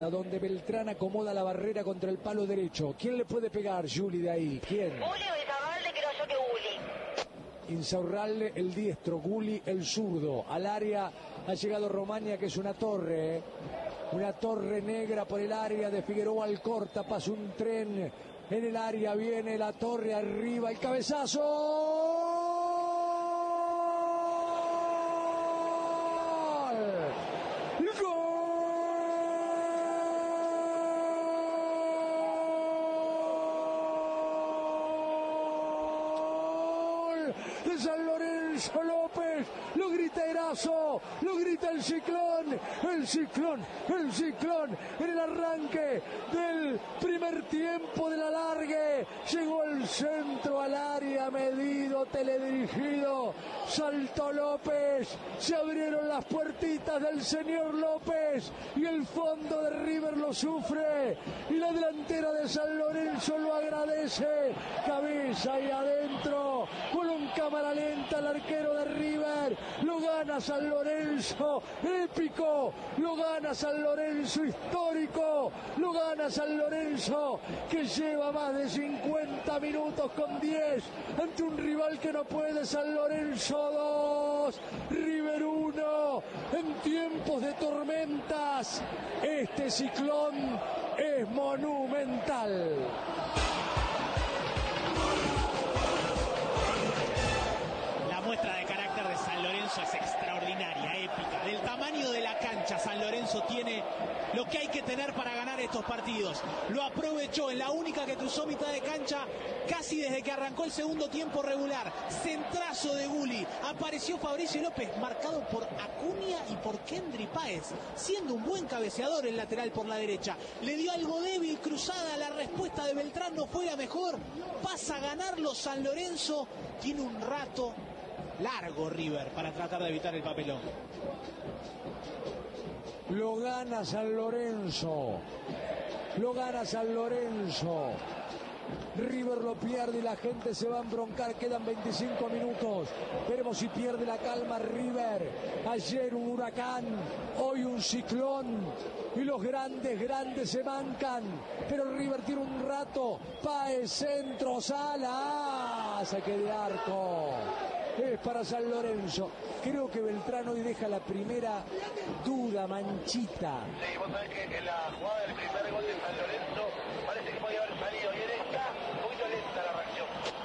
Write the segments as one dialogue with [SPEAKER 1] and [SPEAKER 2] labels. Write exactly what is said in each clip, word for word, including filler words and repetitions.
[SPEAKER 1] donde Beltrán acomoda la barrera contra el palo derecho. ¿Quién le puede pegar, Juli, de ahí? ¿Quién?
[SPEAKER 2] Gulli o Insaurralde, creo yo que Gulli.
[SPEAKER 1] Insaurralde, el diestro, Gulli, el zurdo. Al área ha llegado Romaña, que es una torre, ¿eh? Una torre negra por el área de Figueroa Alcorta. Pasa un tren en el área, viene la torre arriba, el cabezazo. De San Lorenzo López, lo grita Erazo, lo grita el Ciclón, el Ciclón, el Ciclón, en el arranque del primer tiempo del alargue, llegó el centro al área, medido, teledirigido, saltó López, se abrieron las puertitas del señor López y el fondo de River lo sufre y la delantera de San Lorenzo lo agradece, cabeza y adentro, con un cámara lenta el arquero de River, lo gana San Lorenzo, épico, lo gana San Lorenzo, histórico, lo gana San Lorenzo, que lleva más de cincuenta minutos con diez, ante un rival que no puede. San Lorenzo dos, River uno, en tiempos de tormentas, este Ciclón es monumental.
[SPEAKER 3] Muestra de carácter de San Lorenzo es extraordinaria, épica. Del tamaño de la cancha, San Lorenzo tiene lo que hay que tener para ganar estos partidos. Lo aprovechó en la única que cruzó mitad de cancha casi desde que arrancó el segundo tiempo regular. Centrazo de Gulli. Apareció Fabricio López, marcado por Acuña y por Kendry Páez, siendo un buen cabeceador el lateral por la derecha. Le dio algo débil, cruzada, la respuesta de Beltrán no fue la mejor. Pasa a ganarlo San Lorenzo. Tiene un rato largo River para tratar de evitar el papelón.
[SPEAKER 1] Lo gana San Lorenzo. Lo gana San Lorenzo. River lo pierde y la gente se va a embroncar. Quedan veinticinco minutos. Veremos si pierde la calma River. Ayer un huracán, hoy un ciclón. Y los grandes, grandes se mancan. Pero River tiene un rato. Páez, centro, Sala. Saque de arco. Es para San Lorenzo. Creo que Beltrán hoy deja la primera duda, manchita.
[SPEAKER 4] Sí, vos sabés que en la jugada del primer gol de San Lorenzo parece que podía haber salido. Y en esta, un poquito lenta la reacción.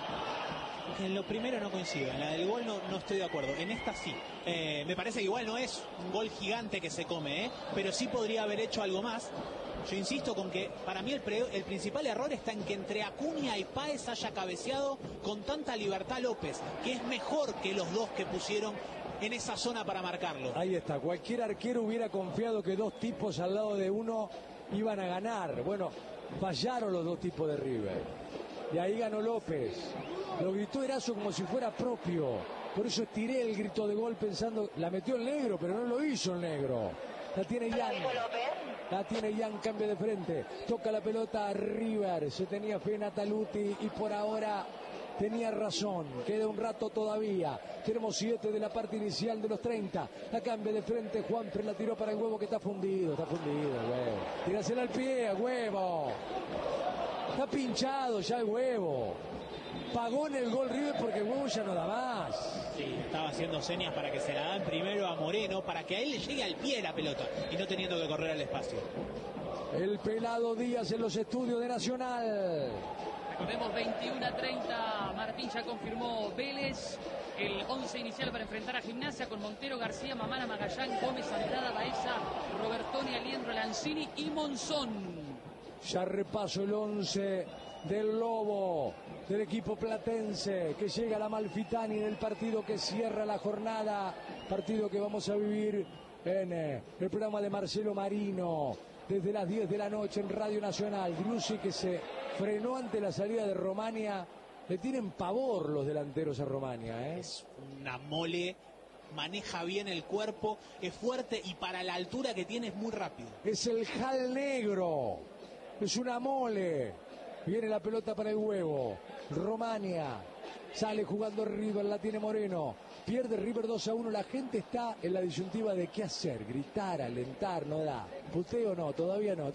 [SPEAKER 3] En lo primero no coincido, en la del gol no, no estoy de acuerdo. En esta sí. Eh, me parece que igual no es un gol gigante que se come, ¿eh? Pero sí podría haber hecho algo más. Yo insisto con que para mí el, pre, el principal error está en que entre Acuña y Páez haya cabeceado con tanta libertad López, que es mejor que los dos que pusieron en esa zona para marcarlo.
[SPEAKER 1] Ahí está, cualquier arquero hubiera confiado que dos tipos al lado de uno iban a ganar. Bueno, fallaron los dos tipos de River. Y ahí ganó López. Lo gritó Erazo como si fuera propio. Por eso estiré el grito de gol pensando, la metió el negro, pero no lo hizo el negro. La tiene Jan. La tiene Jan, cambio de frente. Toca la pelota a River. Se tenía fe en Ataluti y por ahora tenía razón. Queda un rato todavía. Tenemos siete de la parte inicial de los treinta. La cambia de frente. Juanfre la tiró para el huevo que está fundido. Está fundido, huevo. Tírasela al pie, huevo. Está pinchado ya el huevo. Pagó en el gol River porque el huevo ya no da más.
[SPEAKER 3] Sí, estaba haciendo señas para que se la dan primero a Moreno, para que a él le llegue al pie la pelota y no teniendo que correr al espacio.
[SPEAKER 1] El pelado Díaz en los estudios de Nacional.
[SPEAKER 5] Recordemos, veintiuno a treinta, Martín ya confirmó Vélez. El once inicial para enfrentar a Gimnasia con Montero, García, Mamana, Magallán, Gómez, Andrada, Baeza, Robertoni, Aliendro, Lanzini y Monzón.
[SPEAKER 1] Ya repaso el once del Lobo, del equipo platense, que llega a la Malfitani en el partido que cierra la jornada, partido que vamos a vivir en eh, el programa de Marcelo Marino, desde las diez de la noche en Radio Nacional. Driussi, que se frenó ante la salida de Romaña. Le tienen pavor los delanteros a Romaña, ¿eh?
[SPEAKER 3] Es una mole, maneja bien el cuerpo, es fuerte y para la altura que tiene es muy rápido.
[SPEAKER 1] Es el Jal Negro, es una mole. Viene la pelota para el huevo. Romaña. Sale jugando River, la tiene Moreno. Pierde River dos a uno. La gente está en la disyuntiva de qué hacer. Gritar, alentar, no da. Puteo no, todavía no.